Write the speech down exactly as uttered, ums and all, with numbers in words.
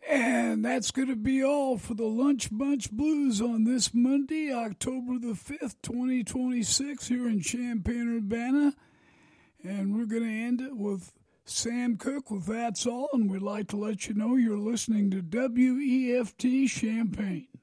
And that's going to be all for the Lunch Bunch Blues on this Monday, October the fifth, twenty twenty-six, here in Champaign-Urbana. And we're going to end it with Sam Cooke with That's All. And we'd like to let you know you're listening to W E F T Champaign.